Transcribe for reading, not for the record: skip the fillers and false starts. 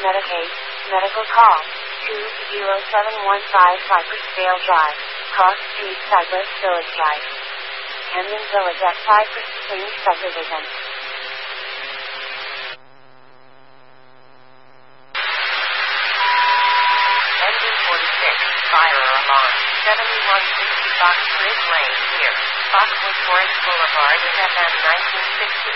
Medicaid, medical call, 20715 Cypressdale Drive, Cross Street, Cypress Village Drive. Camden Village at Cypress Springs Subdivision. Engine 46, fire alarm, 7160 Fox Bridge Lane, near Foxwood Forest Boulevard, FM 1960.